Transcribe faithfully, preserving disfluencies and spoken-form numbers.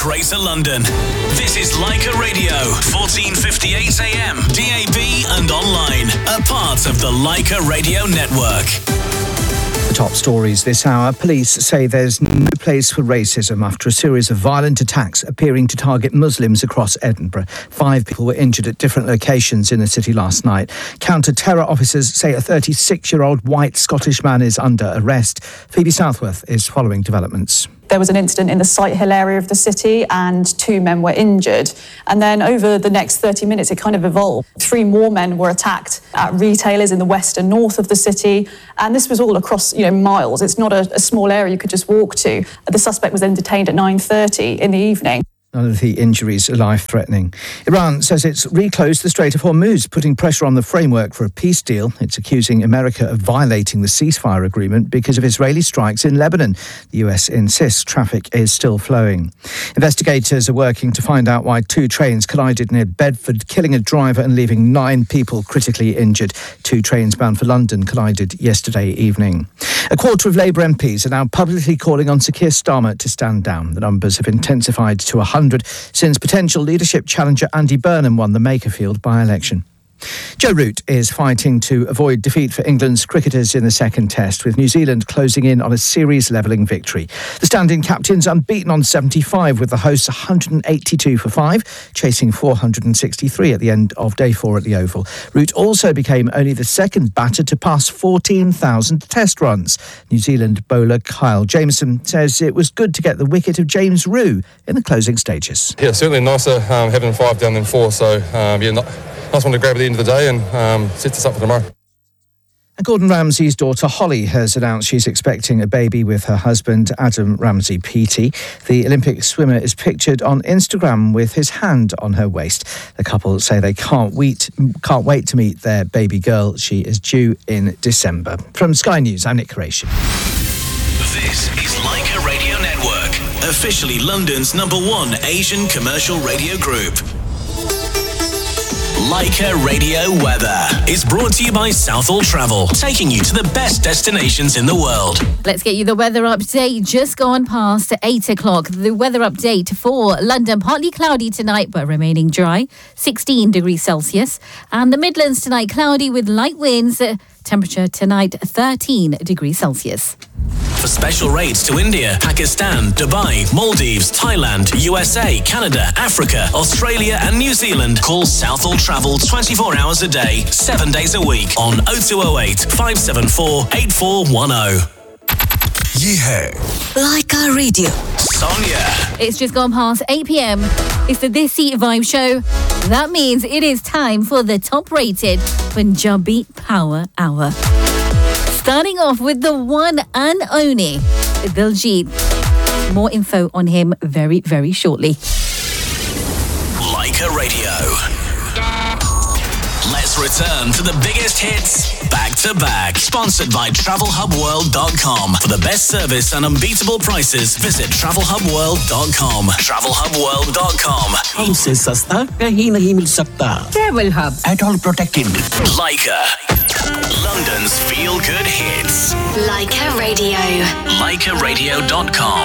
Greater London. This is Leica Radio, fourteen fifty-eight A M, D A B and online. A part of the Leica Radio Network. The top stories this hour. Police say there's no place for racism after a series of violent attacks appearing to target Muslims across Edinburgh. Five people were injured at different locations in the city last night. Counter-terror officers say a thirty-six-year-old white Scottish man is under arrest. Phoebe Southworth is following developments. There was an incident in the Sighthill area of the city and two men were injured. And then over the next thirty minutes, it kind of evolved. Three more men were attacked at retailers in the west and north of the city. And this was all across, you know, miles. It's not a, a small area you could just walk to. The suspect was then detained at nine thirty in the evening. None of the injuries are life-threatening. Iran says it's reclosed the Strait of Hormuz, putting pressure on the framework for a peace deal. It's accusing America of violating the ceasefire agreement because of Israeli strikes in Lebanon. The U S insists traffic is still flowing. Investigators are working to find out why two trains collided near Bedford, killing a driver and leaving nine people critically injured. Two trains bound for London collided yesterday evening. A quarter of Labour M Ps are now publicly calling on Sir Keir Starmer to stand down. The numbers have intensified to one hundred since potential leadership challenger Andy Burnham won the Makerfield by-election. Joe Root is fighting to avoid defeat for England's cricketers in the second test, with New Zealand closing in on a series-levelling victory. The stand-in captains unbeaten on seventy-five, with the hosts one hundred eighty-two for five, chasing four hundred sixty-three at the end of day four at the Oval. Root also became only the second batter to pass fourteen thousand test runs. New Zealand bowler Kyle Jamieson says it was good to get the wicket of James Rue in the closing stages. Yeah, certainly nicer um, having five down than four, so um, yeah, not... nice one to grab at the end of the day and um, sets us up for tomorrow. And Gordon Ramsay's daughter Holly has announced she's expecting a baby with her husband Adam Ramsay-Peaty. The Olympic swimmer is pictured on Instagram with his hand on her waist. The couple say they can't wait, can't wait to meet their baby girl. She is due in December. From Sky News, I'm Nick Qureshi. This is Leica Radio Network, officially London's number one Asian commercial radio group. Leica Radio Weather is brought to you by Southall Travel, taking you to the best destinations in the world. Let's get you the weather update. Just gone past eight o'clock. The weather update for London, partly cloudy tonight, but remaining dry, sixteen degrees Celsius. And the Midlands tonight, cloudy with light winds. Temperature tonight, thirteen degrees Celsius. For special rates to India, Pakistan, Dubai, Maldives, Thailand, U S A, Canada, Africa, Australia and New Zealand, call Southall Travel twenty-four hours a day, seven days a week on oh two oh eight, five seven four, eight four one oh. Yeah. Leica Radio. Sonia. It's just gone past eight p.m. It's the This Seat Vibe show. That means it is time for the top-rated Punjabi Power Hour. Starting off with the one and only Diljit. More info on him very, very shortly. Leica Radio. Let's return to the biggest hits back to back. Sponsored by travel hub world dot com. For the best service and unbeatable prices, visit travel hub world dot com. travel hub world dot com. हमसे सस्ता कहीं नहीं मिल सकता. Travel Hub. At all protected. Leica. London's feel good hits. Leica Radio. Leica radio dot com.